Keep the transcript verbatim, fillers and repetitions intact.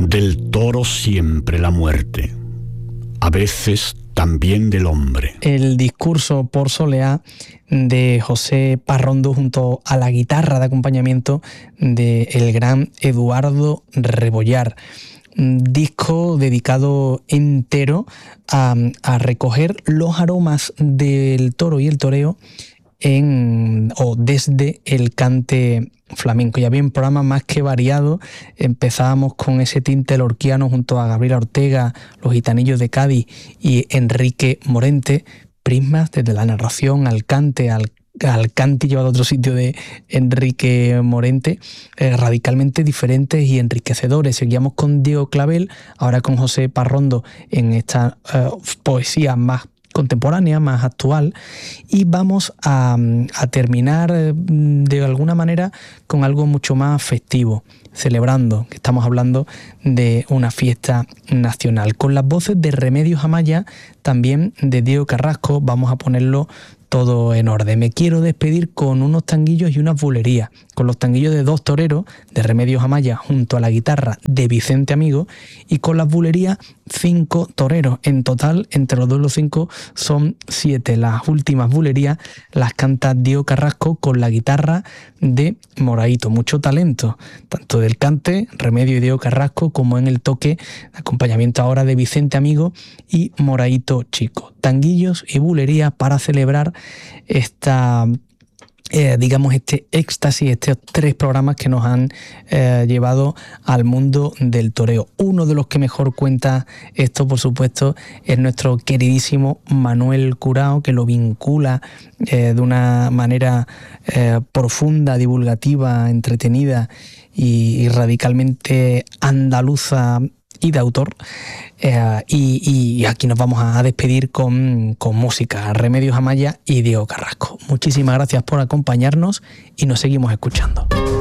Del toro siempre la muerte, a veces también del hombre. El discurso por soleá de José Parrondo junto a la guitarra de acompañamiento del gran Eduardo Rebollar. Un disco dedicado entero a, a recoger los aromas del toro y el toreo en o desde el cante flamenco. Ya bien, programa más que variado. Empezábamos con ese tinte lorquiano junto a Gabriela Ortega, Los Gitanillos de Cádiz y Enrique Morente. Prismas desde la narración al cante, al al cante llevado a otro sitio de Enrique Morente, eh, radicalmente diferentes y enriquecedores. Seguíamos con Diego Clavel, ahora con José Parrondo en esta eh, poesía más contemporánea, más actual, y vamos a, a terminar eh, de alguna manera con algo mucho más festivo, celebrando que estamos hablando de una fiesta nacional. Con las voces de Remedios Amaya, también de Diego Carrasco, vamos a ponerlo todo en orden. Me quiero despedir con unos tanguillos y unas bulerías, con los tanguillos de Dos Toreros, de Remedios Amaya, junto a la guitarra de Vicente Amigo, y con las bulerías Cinco Toreros. En total, entre los dos los cinco, son siete. Las últimas bulerías las canta Diego Carrasco con la guitarra de Moraito. Mucho talento, tanto del cante, Remedio y Diego Carrasco, como en el toque, acompañamiento ahora de Vicente Amigo y Moraito Chico. Tanguillos y bulerías para celebrar esta, eh, digamos, este éxtasis, estos tres programas que nos han eh, llevado al mundo del toreo. Uno de los que mejor cuenta esto, por supuesto, es nuestro queridísimo Manuel Curao, que lo vincula eh, de una manera eh, profunda, divulgativa, entretenida y, y radicalmente andaluza y de autor, eh, y, y aquí nos vamos a despedir con, con música, Remedios Amaya y Diego Carrasco. Muchísimas gracias por acompañarnos y nos seguimos escuchando.